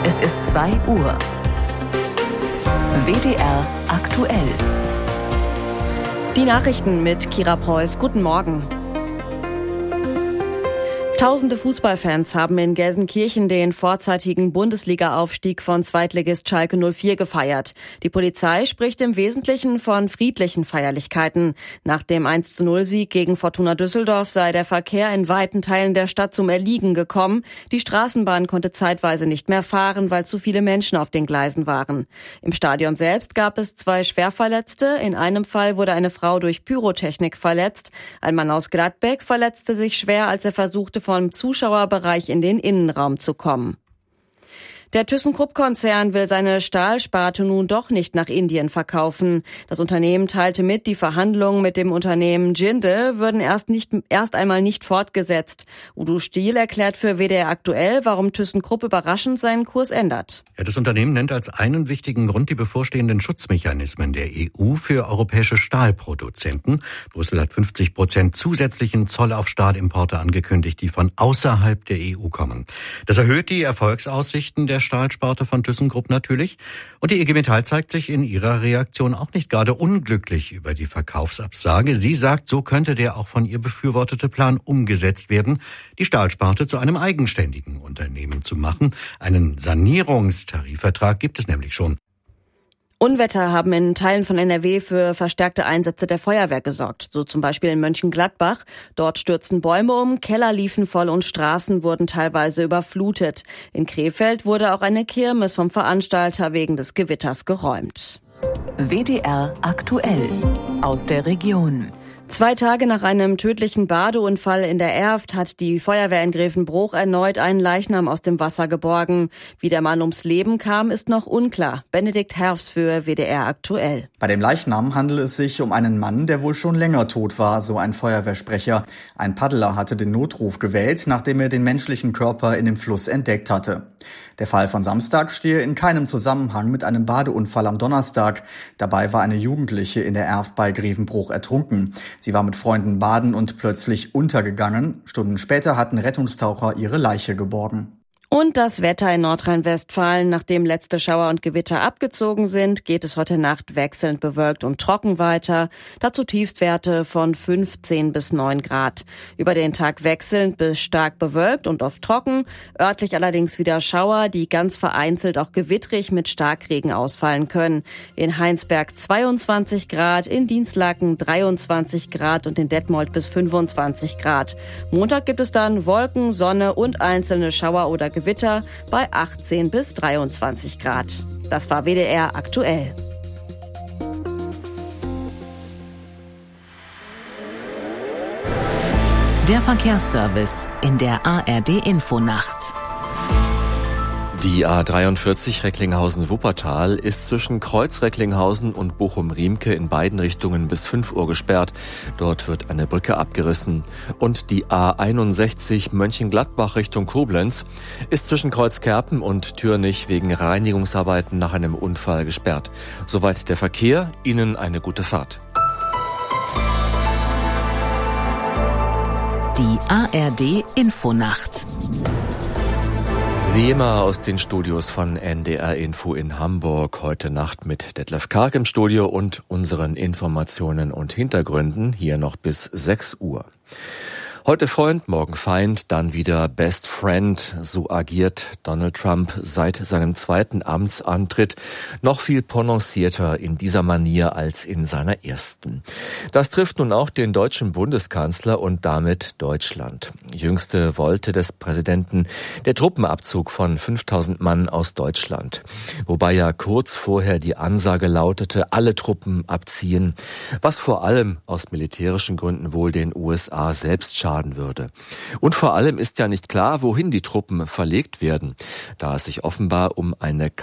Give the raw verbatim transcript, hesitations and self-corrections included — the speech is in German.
Es ist zwei Uhr. W D R aktuell. Die Nachrichten mit Kira Preuß. Guten Morgen. Tausende Fußballfans haben in Gelsenkirchen den vorzeitigen Bundesliga-Aufstieg von Zweitligist Schalke null vier gefeiert. Die Polizei spricht im Wesentlichen von friedlichen Feierlichkeiten. Nach dem eins zu null Sieg gegen Fortuna Düsseldorf sei der Verkehr in weiten Teilen der Stadt zum Erliegen gekommen. Die Straßenbahn konnte zeitweise nicht mehr fahren, weil zu viele Menschen auf den Gleisen waren. Im Stadion selbst gab es zwei Schwerverletzte. In einem Fall wurde eine Frau durch Pyrotechnik verletzt. Ein Mann aus Gladbeck verletzte sich schwer, als er versuchte, vom Zuschauerbereich in den Innenraum zu kommen. Der ThyssenKrupp-Konzern will seine Stahlsparte nun doch nicht nach Indien verkaufen. Das Unternehmen teilte mit, die Verhandlungen mit dem Unternehmen Jindal würden erst nicht, erst einmal nicht fortgesetzt. Udo Stiel erklärt für W D R aktuell, warum ThyssenKrupp überraschend seinen Kurs ändert. Ja, das Unternehmen nennt als einen wichtigen Grund die bevorstehenden Schutzmechanismen der E U für europäische Stahlproduzenten. Brüssel hat fünfzig Prozent zusätzlichen Zoll auf Stahlimporte angekündigt, die von außerhalb der E U kommen. Das erhöht die Erfolgsaussichten der Stahlsparte von ThyssenKrupp natürlich. Und die I G Metall zeigt sich in ihrer Reaktion auch nicht gerade unglücklich über die Verkaufsabsage. Sie sagt, so könnte der auch von ihr befürwortete Plan umgesetzt werden, die Stahlsparte zu einem eigenständigen Unternehmen zu machen. Einen Sanierungstarifvertrag gibt es nämlich schon. Unwetter haben in Teilen von N R W für verstärkte Einsätze der Feuerwehr gesorgt. So zum Beispiel in Mönchengladbach. Dort stürzten Bäume um, Keller liefen voll und Straßen wurden teilweise überflutet. In Krefeld wurde auch eine Kirmes vom Veranstalter wegen des Gewitters geräumt. W D R aktuell aus der Region. Zwei Tage nach einem tödlichen Badeunfall in der Erft hat die Feuerwehr in Grevenbruch erneut einen Leichnam aus dem Wasser geborgen. Wie der Mann ums Leben kam, ist noch unklar. Benedikt Herfs für W D R aktuell. Bei dem Leichnam handelt es sich um einen Mann, der wohl schon länger tot war, so ein Feuerwehrsprecher. Ein Paddler hatte den Notruf gewählt, nachdem er den menschlichen Körper in dem Fluss entdeckt hatte. Der Fall von Samstag stehe in keinem Zusammenhang mit einem Badeunfall am Donnerstag. Dabei war eine Jugendliche in der Erft bei Grevenbruch ertrunken. Sie war mit Freunden baden und plötzlich untergegangen. Stunden später hatten Rettungstaucher ihre Leiche geborgen. Und das Wetter in Nordrhein-Westfalen. Nachdem letzte Schauer und Gewitter abgezogen sind, geht es heute Nacht wechselnd bewölkt und trocken weiter. Dazu Tiefstwerte von fünfzehn bis neun Grad. Über den Tag wechselnd bis stark bewölkt und oft trocken. Örtlich allerdings wieder Schauer, die ganz vereinzelt auch gewittrig mit Starkregen ausfallen können. In Heinsberg zweiundzwanzig Grad, in Dinslaken dreiundzwanzig Grad und in Detmold bis fünfundzwanzig Grad. Montag gibt es dann Wolken, Sonne und einzelne Schauer oder Gewitter bei achtzehn bis dreiundzwanzig Grad. Das war W D R aktuell. Der Verkehrsservice in der A R D-Infonacht. Die A dreiundvierzig Recklinghausen-Wuppertal ist zwischen Kreuz-Recklinghausen und Bochum-Riemke in beiden Richtungen bis fünf Uhr gesperrt. Dort wird eine Brücke abgerissen. Und die A einundsechzig Mönchengladbach Richtung Koblenz ist zwischen Kreuzkerpen und Türnich wegen Reinigungsarbeiten nach einem Unfall gesperrt. Soweit der Verkehr. Ihnen eine gute Fahrt. Die A R D-Infonacht. Wie immer aus den Studios von N D R Info in Hamburg. Heute Nacht mit Detlef Karg im Studio und unseren Informationen und Hintergründen hier noch bis sechs Uhr. Heute Freund, morgen Feind, dann wieder Best Friend. So agiert Donald Trump seit seinem zweiten Amtsantritt noch viel prononcierter in dieser Manier als in seiner ersten. Das trifft nun auch den deutschen Bundeskanzler und damit Deutschland. Jüngste wollte des Präsidenten der Truppenabzug von fünftausend Mann aus Deutschland. Wobei ja kurz vorher die Ansage lautete, alle Truppen abziehen, was vor allem aus militärischen Gründen wohl den U S A selbst schadet würde. Und vor allem ist ja nicht klar, wohin die Truppen verlegt werden, da es sich offenbar um eine